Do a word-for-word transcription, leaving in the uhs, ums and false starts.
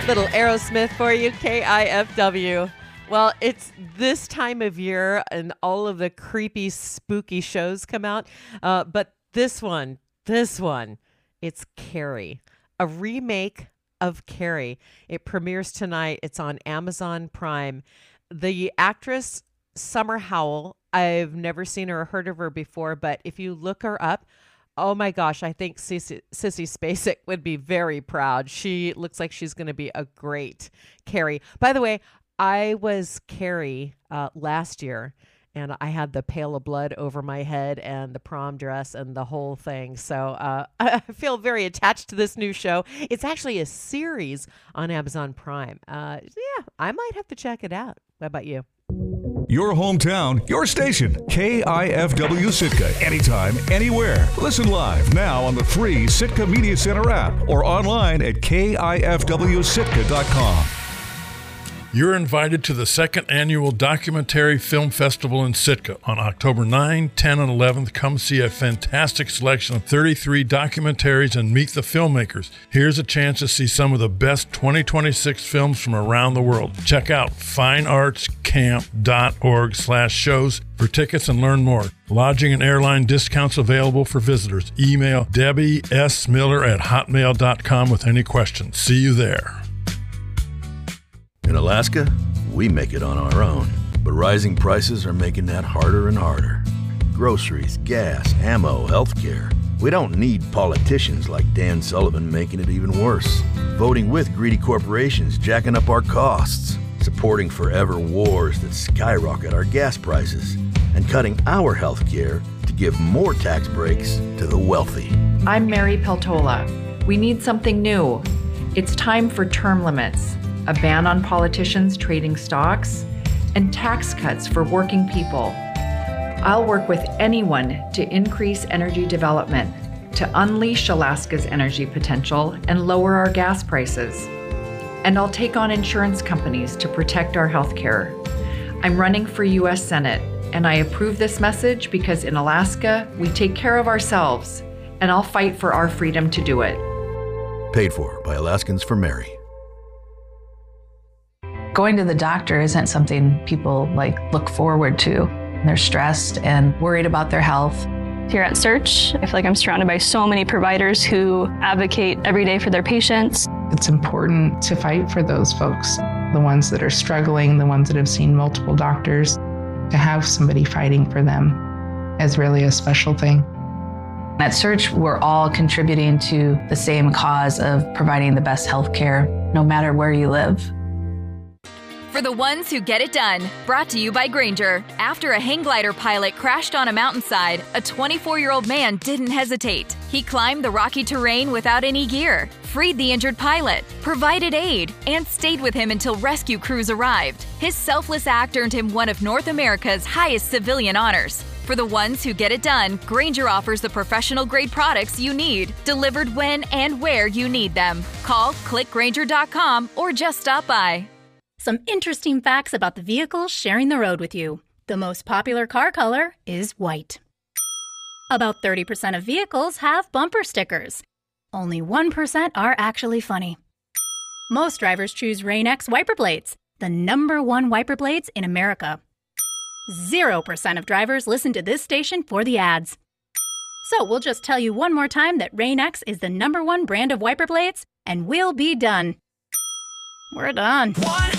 Little Aerosmith for you, K I F W. Well, it's this time of year and all of the creepy, spooky shows come out. Uh, but this one, this one, it's Carrie, a remake of Carrie. It premieres tonight. It's on Amazon Prime. The actress, Summer Howell, I've never seen her or heard of her before, but if you look her up, oh my gosh, I think Sissy, Sissy Spacek would be very proud. She looks like she's going to be a great Carrie. By the way, I was Carrie uh, last year, and I had the pail of blood over my head and the prom dress and the whole thing. So uh, I feel very attached to this new show. It's actually a series on Amazon Prime. Uh, yeah, I might have to check it out. What about you? Your hometown, your station, K I F W Sitka. Anytime, anywhere. Listen live now on the free Sitka Media Center app or online at K I F W Sitka dot com. You're invited to the second annual Documentary Film Festival in Sitka on October ninth, tenth, and eleventh. Come see a fantastic selection of thirty-three documentaries and meet the filmmakers. Here's a chance to see some of the best twenty twenty-six films from around the world. Check out fineartscamp.org slash shows for tickets and learn more. Lodging and airline discounts available for visitors. Email Debbie S. Miller at hotmail dot com with any questions. See you there. In Alaska, we make it on our own, but rising prices are making that harder and harder. Groceries, gas, ammo, healthcare. We don't need politicians like Dan Sullivan making it even worse. Voting with greedy corporations jacking up our costs. Supporting forever wars that skyrocket our gas prices. And cutting our healthcare to give more tax breaks to the wealthy. I'm Mary Peltola. We need something new. It's time for term limits. A ban on politicians trading stocks, and tax cuts for working people. I'll work with anyone to increase energy development, to unleash Alaska's energy potential and lower our gas prices. And I'll take on insurance companies to protect our health care. I'm running for U S Senate, and I approve this message because in Alaska, we take care of ourselves, and I'll fight for our freedom to do it. Paid for by Alaskans for Mary. Going to the doctor isn't something people like look forward to. They're stressed and worried about their health. Here at Search, I feel like I'm surrounded by so many providers who advocate every day for their patients. It's important to fight for those folks, the ones that are struggling, the ones that have seen multiple doctors. To have somebody fighting for them is really a special thing. At Search, we're all contributing to the same cause of providing the best health care, no matter where you live. For the ones who get it done, brought to you by Grainger. After a hang glider pilot crashed on a mountainside, a twenty-four-year-old man didn't hesitate. He climbed the rocky terrain without any gear, freed the injured pilot, provided aid, and stayed with him until rescue crews arrived. His selfless act earned him one of North America's highest civilian honors. For the ones who get it done, Grainger offers the professional-grade products you need, delivered when and where you need them. Call, click Grainger dot com, or just stop by. Some interesting facts about the vehicles sharing the road with you. The most popular car color is white. About thirty percent of vehicles have bumper stickers. Only one percent are actually funny. Most drivers choose Rain-X wiper blades, the number one wiper blades in America. Zero percent of drivers listen to this station for the ads. So we'll just tell you one more time that Rain-X is the number one brand of wiper blades, and we'll be done. We're done.